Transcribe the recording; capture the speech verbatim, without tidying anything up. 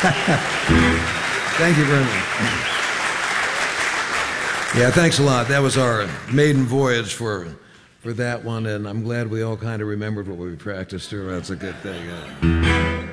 Thank you very much. Yeah, thanks a lot. That was our maiden voyage for for that one, and I'm glad we all kind of remembered what we practiced here. That's a good thing. Yeah.